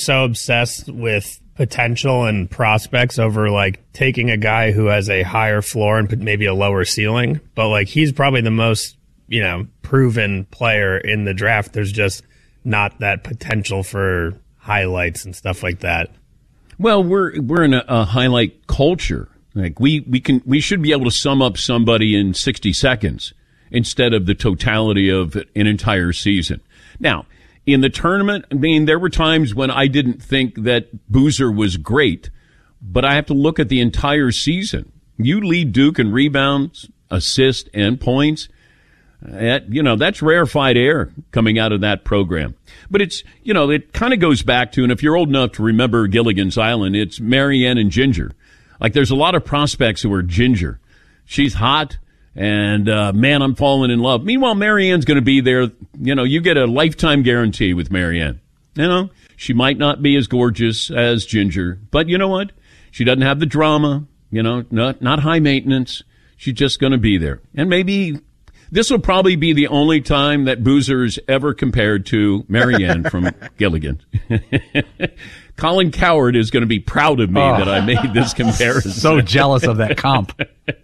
so obsessed with potential and prospects over like taking a guy who has a higher floor and maybe a lower ceiling. But like he's probably the most, proven player in the draft. There's just not that potential for highlights and stuff like that. Well, we're in a highlight culture. Like we should be able to sum up somebody in 60 seconds instead of the totality of an entire season. Now, in the tournament, there were times when I didn't think that Boozer was great, but I have to look at the entire season. You lead Duke in rebounds, assists, and points. That's rarefied air coming out of that program. But it's, it kind of goes back to, and if you're old enough to remember Gilligan's Island, it's Marianne and Ginger. Like there's a lot of prospects who are Ginger. She's hot. And, man, I'm falling in love. Meanwhile, Marianne's going to be there. You get a lifetime guarantee with Marianne. She might not be as gorgeous as Ginger, but you know what? She doesn't have the drama, not high maintenance. She's just going to be there. And maybe this will probably be the only time that Boozer's ever compared to Marianne from Gilligan. Colin Coward is going to be proud of me that I made this comparison. So jealous of that comp.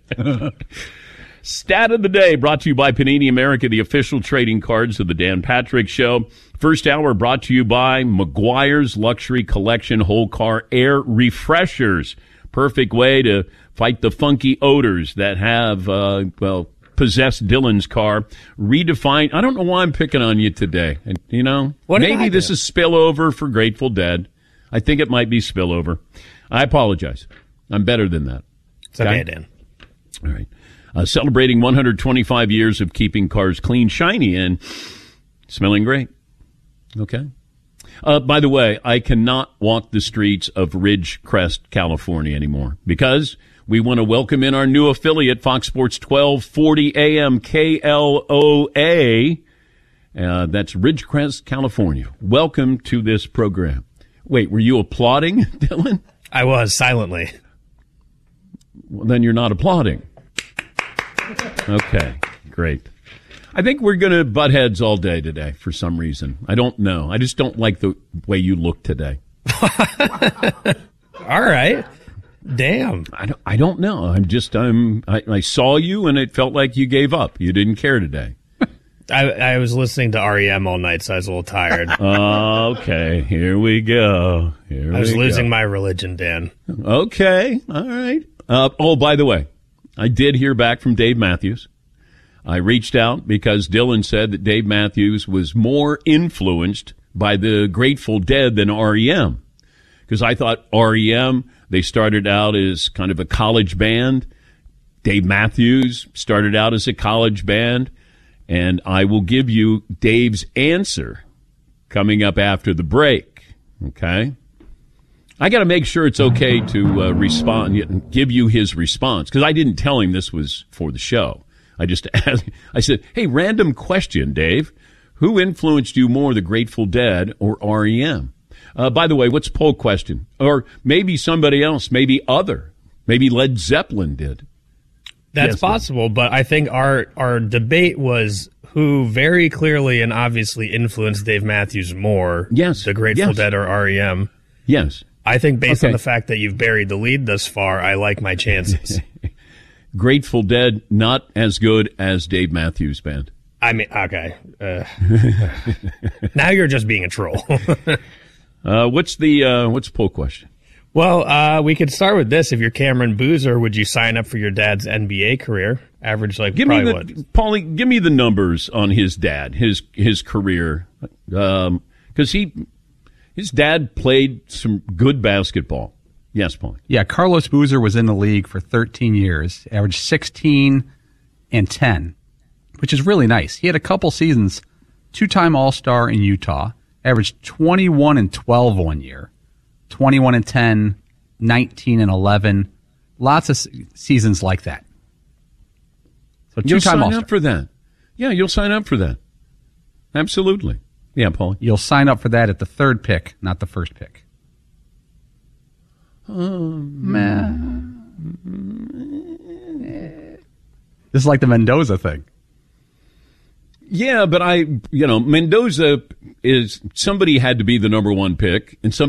Stat of the day brought to you by Panini America, the official trading cards of the Dan Patrick Show. First hour brought to you by Meguiar's Luxury Collection Whole Car Air Refreshers. Perfect way to fight the funky odors that have, possessed Dylan's car. Redefined. I don't know why I'm picking on you today. And, maybe this is spillover for Grateful Dead. I think it might be spillover. I apologize. I'm better than that. It's okay, Dan. All right. Celebrating 125 years of keeping cars clean, shiny, and smelling great. Okay. By the way, I cannot walk the streets of Ridgecrest, California anymore because we want to welcome in our new affiliate, Fox Sports 1240 AM KLOA. That's Ridgecrest, California. Welcome to this program. Wait, were you applauding, Dylan? I was, silently. Well, then you're not applauding. Okay, great. I think we're going to butt heads all day today for some reason. I don't know. I just don't like the way you look today. All right. Damn. I don't know. I saw you and it felt like you gave up. You didn't care today. I was listening to REM all night, so I was a little tired. Okay, here we go. I was losing my religion, Dan. Okay, all right. By the way, I did hear back from Dave Matthews. I reached out because Dylan said that Dave Matthews was more influenced by the Grateful Dead than REM. Because I thought REM, they started out as kind of a college band. Dave Matthews started out as a college band. And I will give you Dave's answer coming up after the break. Okay? I got to make sure it's okay to respond and give you his response because I didn't tell him this was for the show. I just asked, I said, hey, random question, Dave. Who influenced you more, the Grateful Dead or REM? By the way, what's the poll question? Or maybe somebody else, maybe Led Zeppelin did. That's possible, but I think our debate was who very clearly and obviously influenced Dave Matthews more, the Grateful Dead or REM. Yes. I think based on the fact that you've buried the lead thus far, I like my chances. Grateful Dead, not as good as Dave Matthews Band. I mean, okay. Now you're just being a troll. What's the poll question? Well, we could start with this. If you're Cameron Boozer, would you sign up for your dad's NBA career? Average, Paulie, give me the numbers on his dad, his career, because his dad played some good basketball. Yes, Paulie. Yeah, Carlos Boozer was in the league for 13 years, averaged 16 and 10, which is really nice. He had a couple seasons, two-time All-Star in Utah, averaged 21 and 12 one year. 21 and 10, 19 and 11. Lots of seasons like that. So you'll sign up for that. Yeah, you'll sign up for that. Absolutely. Yeah, Paul. You'll sign up for that at the third pick, not the first pick. This is like the Mendoza thing. Yeah, but Mendoza somebody had to be the number one pick, and somebody